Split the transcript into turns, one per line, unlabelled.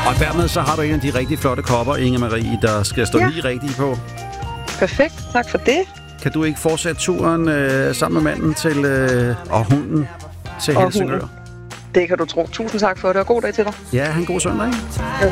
Og dermed så har du en af de rigtig flotte kopper, Inge-Marie, der skal stå lige rigtigt på.
Perfekt, tak for det.
Kan du ikke fortsætte turen sammen med manden til, og hunden til Helsingør?
Det kan du tro. Tusind tak for det, og god dag til dig.
Ja, han god søndag, ikke?